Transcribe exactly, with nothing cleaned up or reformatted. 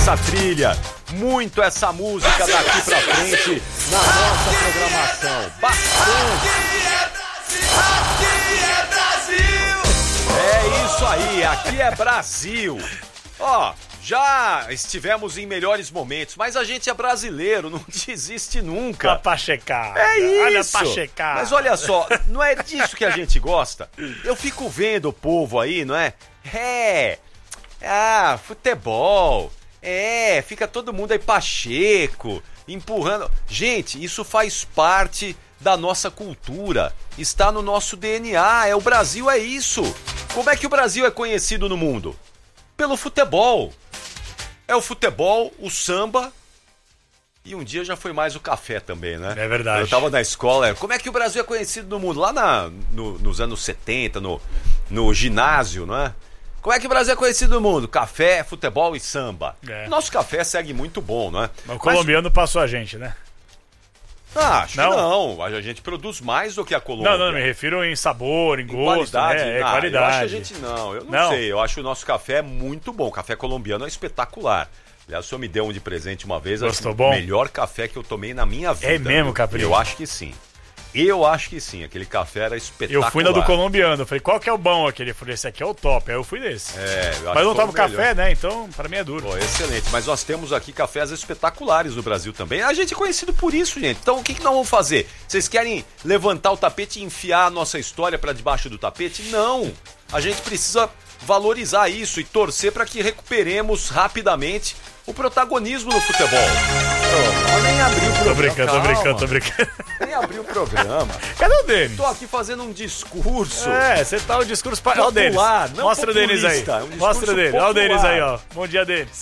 essa trilha, muito essa música daqui pra frente na nossa programação. Bastante. Aqui é Brasil! É isso aí, aqui é Brasil. Ó, já estivemos em melhores momentos, mas a gente é brasileiro, não desiste nunca. Olha pra checar. É isso. Olha pra checar. Mas olha só, não é disso que a gente gosta. Eu fico vendo o povo aí, não é? É, ah, futebol, é, fica todo mundo aí pacheco, empurrando. Gente, isso faz parte da nossa cultura, está no nosso D N A, é o Brasil, é isso. Como é que o Brasil é conhecido no mundo? Pelo futebol. É o futebol, o samba e um dia já foi mais o café também, né? É verdade. Eu tava na escola, como é que o Brasil é conhecido no mundo? Lá na, no, nos anos setenta, no, no ginásio, não é? Como é que o Brasil é conhecido no mundo? Café, futebol e samba. É. Nosso café segue muito bom, não é? Mas o colombiano Mas... passou a gente, né? Ah, acho não. que não. A gente produz mais do que a Colômbia. Não, não, me refiro em sabor, em, em gosto, qualidade, né? É, ah, qualidade. Eu acho que a gente não. Eu não, não sei. Eu acho que o nosso café é muito bom. O café colombiano é espetacular. Aliás, o senhor me deu um de presente uma vez. Gostou acho bom? O melhor café que eu tomei na minha vida. É mesmo, Capricho? Eu acho que sim. Eu acho que sim. Aquele café era espetacular. Eu fui na do colombiano. Eu falei, qual que é o bom aquele? Eu falei, esse aqui é o top. Aí eu fui desse. É, eu acho Mas eu não que tomo café, né? Então, pra mim é duro. Pô, excelente. Mas nós temos aqui cafés espetaculares no Brasil também. A gente é conhecido por isso, gente. Então, o que, que nós vamos fazer? Vocês querem levantar o tapete e enfiar a nossa história pra debaixo do tapete? Não. A gente precisa valorizar isso e torcer para que recuperemos rapidamente o protagonismo no futebol. Eu nem abri o programa. Tô brincando, Calma. tô brincando, tô brincando. Nem abri o programa. Cadê o Denis? Tô aqui fazendo um discurso. É, você tá o discurso... Olha o Denis. Popular, não Mostra o Denis aí. populista, é um discurso Mostra o Denis. Olha o Denis popular. aí, ó. Bom dia, Denis.